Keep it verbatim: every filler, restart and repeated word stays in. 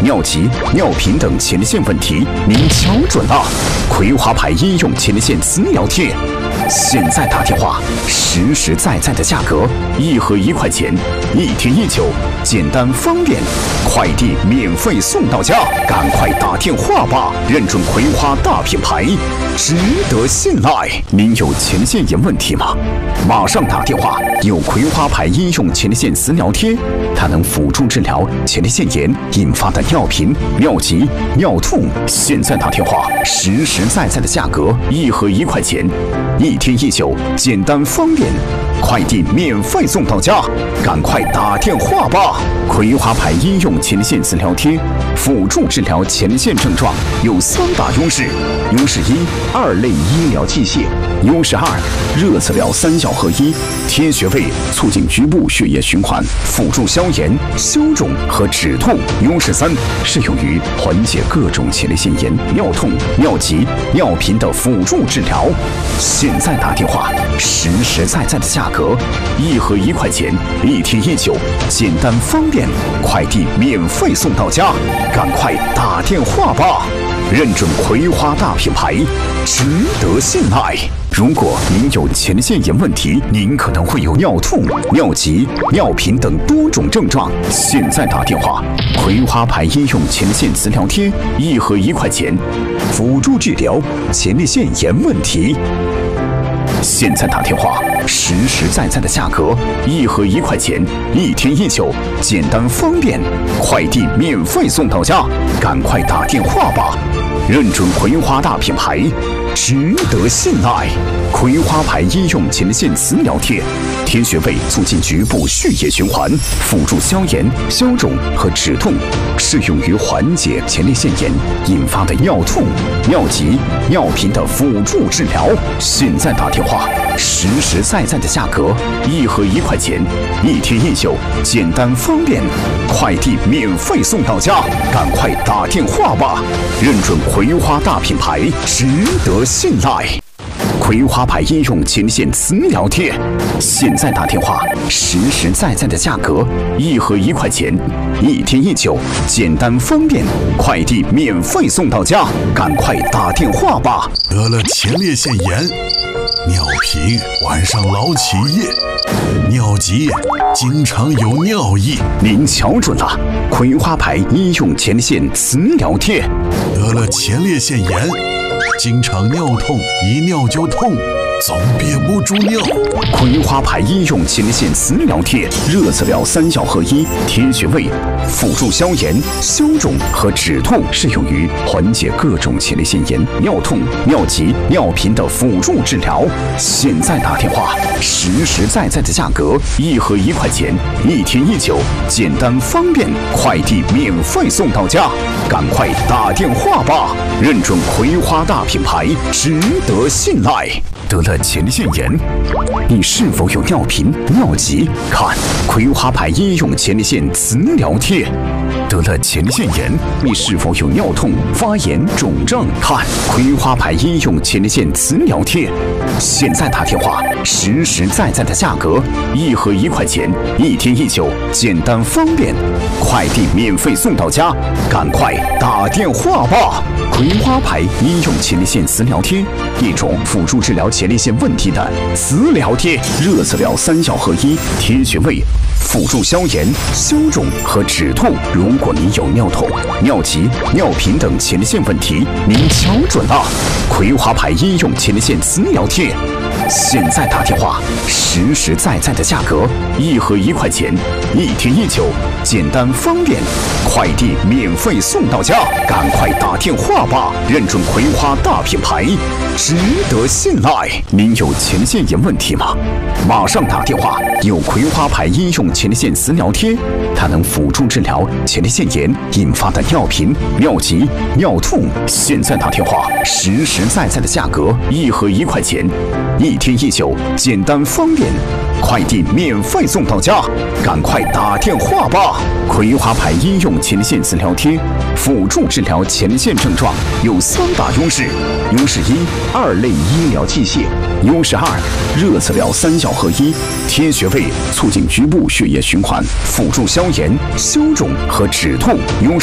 尿急、尿频等前列腺问题，您瞧准了，葵花牌医用前列腺磁疗贴。现在打电话，实实在在的价格，一盒一块钱，一天一酒，简单方便，快递免费送到家，赶快打电话吧！认准葵花大品牌，值得信赖。您有前列腺炎问题吗？马上打电话，有葵花牌医用前列腺磁疗贴，它能辅助治疗前列腺炎引发的尿频、尿急、尿吐。现在打电话，实实在在的价格，一盒一块钱，一天一酒，简单方便，快递免费送到家，赶快打电话吧！葵花牌医用前列腺磁疗贴，辅助治疗前列腺症状有三大优势：优势一，二类医疗器械；优势二，热磁疗三效合一，贴穴位，促进局部血液循环，辅助消炎、消肿和止吐；优势三，适用于缓解各种前列腺炎、尿痛、尿急、尿频的辅助治疗。现在打电话，实实在在的价格，一盒一块钱，一天一酒，简单方便，快递免费送到家，赶快打电话吧！认准葵花大品牌，值得信赖。如果您有前列腺炎问题，您可能会有尿吐、尿急、尿频等多种症状。现在打电话，葵花牌医用前列腺磁疗贴，一盒一块钱，辅助治疗前列腺炎问题。现在打电话，实实在在的价格，一盒一块钱，一天一酒，简单方便，快递免费送到家，赶快打电话吧！认准葵花大品牌，值得信赖。葵花牌医用前列腺磁疗贴，贴穴位，促进局部血液循环，辅助消炎、消肿和止痛，适用于缓解前列腺炎引发的尿吐、尿急、尿频的辅助治疗。现在打电话，实实在在的价格，一盒一块钱，一天一酒，简单方便，快递免费送到家，赶快打电话吧！认准葵花大品牌，值得信赖。葵花牌医用前列腺磁疗贴，现在打电话，实实在在的价格，一盒一块钱，一天一酒，简单方便，快递免费送到家，赶快打电话吧！ 得了前列腺炎，尿频，晚上老起夜，尿急，经常有尿意。 您瞧准了，葵花牌医用前列腺磁疗贴。 得了前列腺炎，经常尿痛，一尿就痛，总憋不住尿。 葵花牌医用前列腺磁疗贴，热磁疗三效合一，贴穴位，辅助消炎、消肿和止吐，适用于缓解各种前列腺炎、尿痛、尿急、尿频的辅助治疗。现在打电话，实实在在的价格，一盒一块钱，一天一酒，简单方便，快递免费送到家，赶快打电话吧！认准葵花大品牌，值得信赖。得了前列腺炎，你是否有尿频、尿急？看葵花牌医用前列腺磁疗贴。得了前列腺炎，你是否有尿痛、发炎、肿胀？看葵花牌医用前列腺磁疗贴。现在打电话，实实在在的价格，一盒一块钱，一天一酒，简单方便，快递免费送到家，赶快打电话吧！葵花牌医用前列腺磁疗贴，一种辅助治疗前列腺问题的磁疗贴，热磁疗三效合一，贴穴位，辅助消炎、消肿和止吐。如果您有尿痛、尿急、尿频等前列腺问题，您瞧准了，葵花牌医用前列腺磁疗贴。现在打电话，实实在在的价格，一盒一块钱，一天一酒，简单方便，快递免费送到家，赶快打电话吧！认准葵花大品牌，值得信赖。您有前列腺炎问题吗？马上打电话，有葵花牌医用前列腺磁疗贴，它能辅助治疗前列腺炎引发的尿频、尿急、尿吐。现在打电话，实实在在的价格，一盒一块钱，一天一酒，简单方便，快递免费送到家，赶快打电话吧！葵花牌医用前列腺磁疗贴，辅助治疗前列腺症状有三大优势：优势一，二类医疗器械；优势二，热磁疗三效合一，贴穴位，促进局部血液循环，辅助消炎、消肿和止吐。优势